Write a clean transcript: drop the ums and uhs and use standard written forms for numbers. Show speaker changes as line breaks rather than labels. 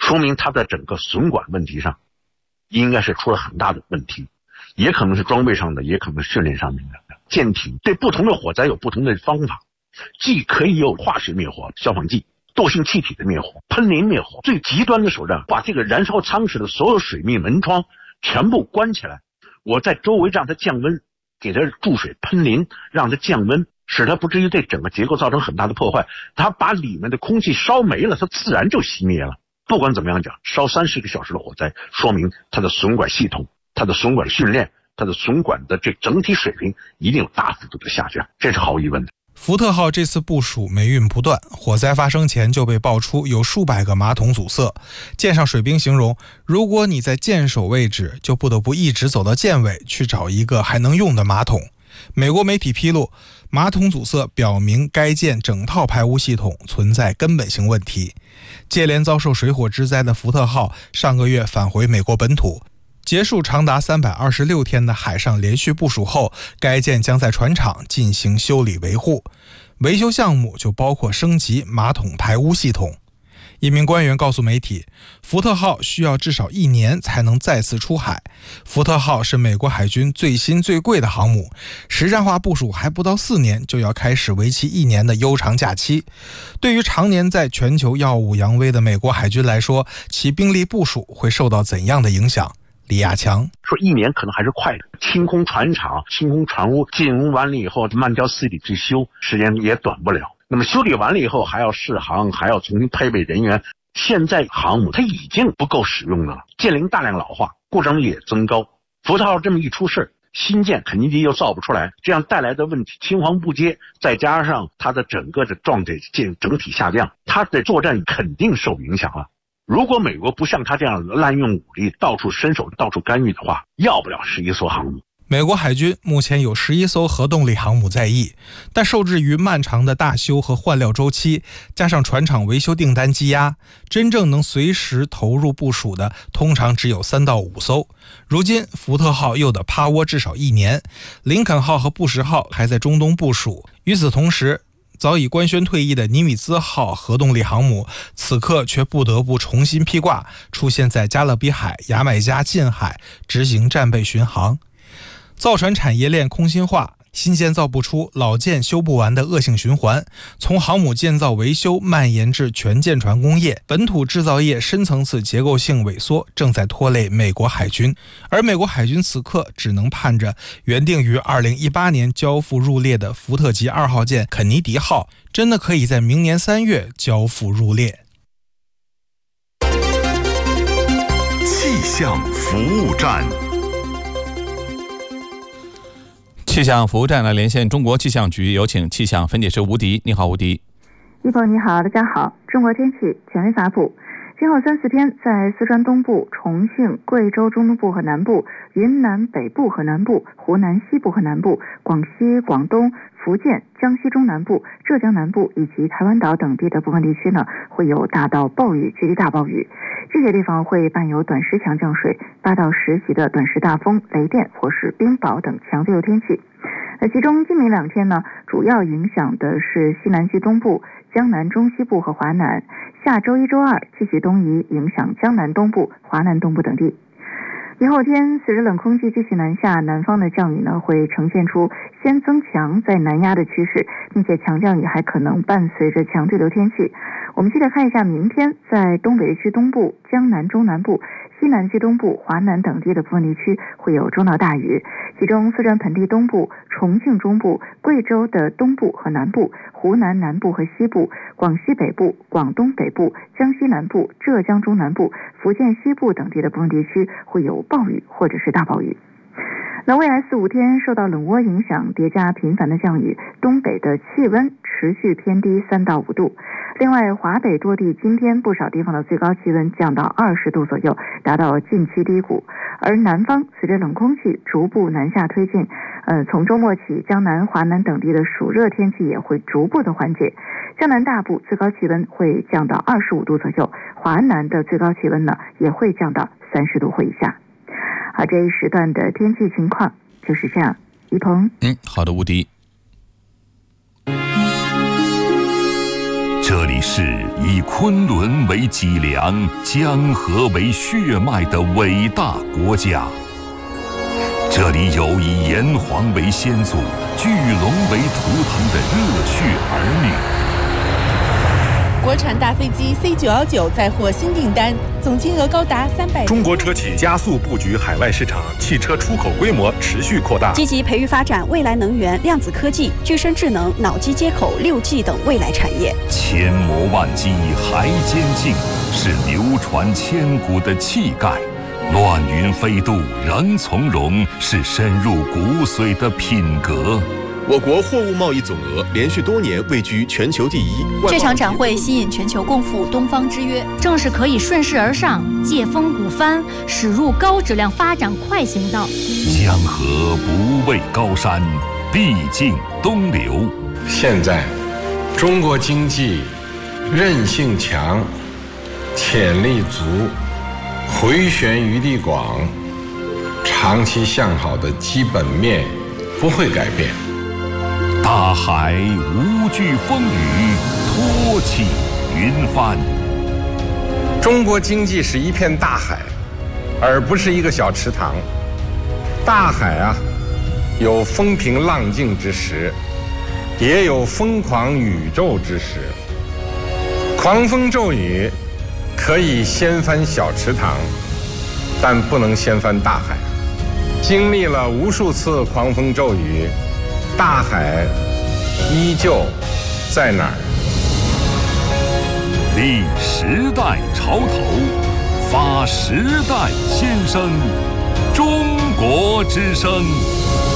说明它的整个损管问题上应该是出了很大的问题，也可能是装备上的，也可能是训练上面的。舰艇对不同的火灾有不同的方法，既可以有化学灭火、消防剂、惰性气体的灭火、喷淋灭火，最极端的手段，把这个燃烧舱室的所有水密门窗全部关起来，我在周围让它降温，给它注水喷淋，让它降温，使它不至于对整个结构造成很大的破坏。它把里面的空气烧没了，它自然就熄灭了。不管怎么样讲，烧30个小时的火灾，说明它的损管系统、它的损管训练、它的损管的这整体水平一定有大幅度的下降，这是毫无疑问的。
福特号这次部署霉运不断，火灾发生前就被爆出有数百个马桶阻塞。舰上水兵形容，如果你在舰首位置，就不得不一直走到舰尾去找一个还能用的马桶。美国媒体披露，马桶阻塞表明该舰整套排污系统存在根本性问题。接连遭受水火之灾的福特号上个月返回美国本土，结束长达326天的海上连续部署后，该舰将在船厂进行修理维护。维修项目就包括升级马桶排污系统。一名官员告诉媒体，福特号需要至少1年才能再次出海。福特号是美国海军最新最贵的航母，实战化部署还不到4年，就要开始为期1年的悠长假期。对于常年在全球耀武扬威的美国海军来说，其兵力部署会受到怎样的影响？李亚强
说1年可能还是快的，清空船厂、清空船坞，进入完了以后慢条斯理去修，时间也短不了。那么修理完了以后还要试航，还要重新配备人员。现在航母它已经不够使用的了，舰龄大量老化，故障率也增高。福特号这么一出事，新舰肯尼迪又造不出来，这样带来的问题青黄不接，再加上它的整个的状态整体下降，它的作战肯定受影响了。如果美国不像他这样滥用武力，到处伸手、到处干预的话，要不了11艘航母。
美国海军目前有11艘核动力航母在役，但受制于漫长的大修和换料周期，加上船厂维修订单积压，真正能随时投入部署的通常只有3到5艘。如今福特号又得趴窝至少1年，林肯号和布什号还在中东部署。与此同时，早已官宣退役的尼米兹号核动力航母此刻却不得不重新披挂，出现在加勒比海、牙买加近海执行战备巡航。造船产业链空心化，新建造不出，老舰修不完的恶性循环，从航母建造维修蔓延至全舰船工业，本土制造业深层次结构性萎缩正在拖累美国海军，而美国海军此刻只能盼着原定于2018年交付入列的福特级2号舰肯尼迪号真的可以在明年3月交付入列。
气象服务站。
气象服务站来连线中国气象局，有请气象分解师吴迪。你好，吴迪。
一鹏你好，大家好。中国天气权威发布，今后3、4天在四川东部、重庆、贵州中东部和南部、云南北部和南部、湖南西部和南部、广西、广东、福建、江西中南部、浙江南部以及台湾岛等地的部分地区呢，会有大到暴雨至极大暴雨，这些地方会伴有短时强降水、8到10级的短时大风、雷电或是冰雹等强对流天气。其中今明2天呢，主要影响的是西南及东部、江南中西部和华南，下周1、周2继续东移，影响江南东部、华南东部等地。明后天随着冷空气继续南下，南方的降雨呢会呈现出先增强再南压的趋势，并且强降雨还可能伴随着强对流天气。我们接着看一下明天在东北地区东部、江南中南部、西南及东部、华南等地的部分地区会有中到大雨，其中四川盆地东部、重庆中部、贵州的东部和南部、湖南南部和西部、广西北部、广东北部、江西南部、浙江中南部、福建西部等地的部分地区会有暴雨或者是大暴雨。那未来4、5天受到冷涡影响，叠加频繁的降雨，东北的气温持续偏低3到5度。另外，华北多地今天不少地方的最高气温降到20度左右，达到近期低谷。而南方随着冷空气逐步南下推进，从周末起，江南、华南等地的暑热天气也会逐步的缓解。江南大部最高气温会降到25度左右，华南的最高气温呢也会降到30度或以下。好，这一时段的天气情况就是这样。一鹏，
好的，吴迪。
这里里是以昆仑为脊梁、江河为血脉的伟大国家。这里有以炎黄为先祖、巨龙为图腾的热血儿女。
国产大飞机 C919 再获新订单，总金额高达300。
中国车企加速布局海外市场，汽车出口规模持续扩大，
积极培育发展未来能源、量子科技、具身智能、脑机接口、6G 等未来产业。
千磨万击还坚劲，是流传千古的气概；乱云飞渡仍从容，是深入骨髓的品格。
我国货物贸易总额连续多年位居全球第一。
这场展会吸引全球共赴东方之约，
正是可以顺势而上、借风鼓帆，驶入高质量发展快行道。
江河不畏高山，必尽东流。
现在，中国经济韧性强，潜力足，回旋余地广，长期向好的基本面不会改变。
大海无惧风雨，托起云帆。
中国经济是一片大海，而不是一个小池塘。大海啊，有风平浪静之时，也有疯狂宇宙之时。狂风骤雨可以掀翻小池塘，但不能掀翻大海。经历了无数次狂风骤雨，大海依旧在哪儿？
立时代潮头，发时代先声，中国之声。